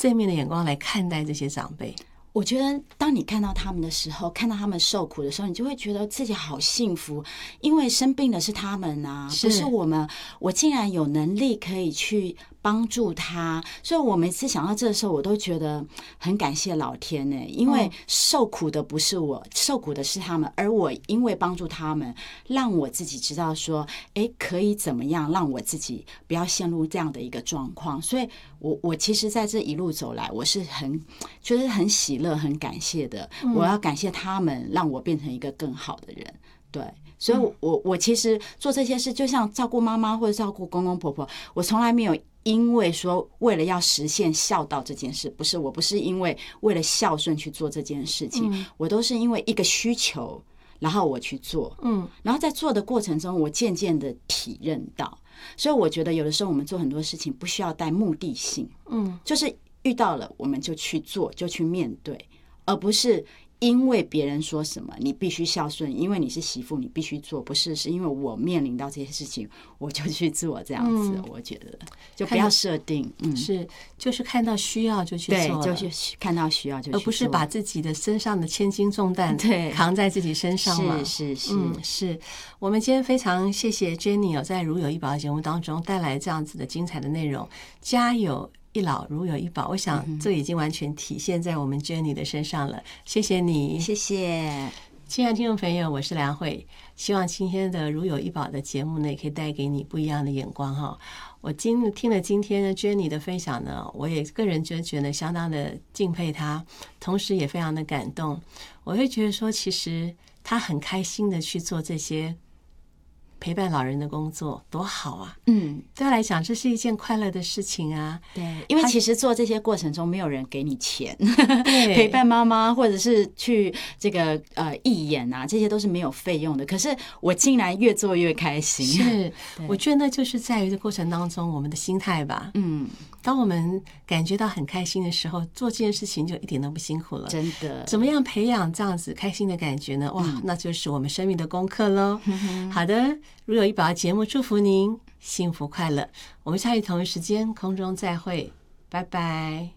正面的眼光来看待这些长辈。 我觉得当你看到他们的时候，看到他们受苦的时候，你就会觉得自己好幸福，因为生病的是他们啊，不是我们。我竟然有能力可以去帮助他，所以我每次想到这个时候，我都觉得很感谢老天呢，因为受苦的不是我，受苦的是他们，而我因为帮助他们，让我自己知道说，可以怎么样让我自己不要陷入这样的一个状况。所以我其实在这一路走来，我是觉得很喜乐、很感谢的。我要感谢他们，让我变成一个更好的人。对，所以我其实做这些事，就像照顾妈妈或者照顾公公婆婆，我从来没有因为说为了要实现孝道这件事，不是，我不是因为了孝顺去做这件事情，我都是因为一个需求，然后我去做，然后在做的过程中，我渐渐的体认到，所以我觉得有的时候我们做很多事情不需要带目的性，就是遇到了我们就去做，就去面对，而不是因为别人说什么你必须孝顺，因为你是媳妇你必须做，不是，是因为我面临到这些事情我就去做，这样子。我觉得就不要设定， 是，就是看到需要就去做， 对，就是看到需要就去做， 而不是把自己的身上的千斤重担扛在自己身上嘛。是。我们今天非常谢谢 Jenny 在如有一宝的节目当中带来这样子的精彩的内容，家有一老如有一宝，我想这已经完全体现在我们 Jenny 的身上了。谢谢你， 谢谢。 亲爱的听众朋友，我是梁慧，希望今天的如有一宝的节目呢，也可以带给你不一样的眼光哈。我听了今天的 Jenny 的分享呢，我也个人觉得相当的敬佩她，同时也非常的感动。我会觉得说，其实她很开心的去做这些陪伴老人的工作，多好啊！对他来讲，这是一件快乐的事情啊。 对，因为其实做这些过程中，没有人给你钱，陪伴妈妈或者是去这个义演啊，这些都是没有费用的。可是我竟然越做越开心。 是，我觉得那就是在于这过程当中我们的心态吧。当我们感觉到很开心的时候，做这件事情就一点都不辛苦了。 真的， 怎么样培养这样子开心的感觉呢？哇，那就是我们生命的功课咯。好的，如有一宝节目祝福您幸福快乐。我们下一同一时间空中再会，拜拜。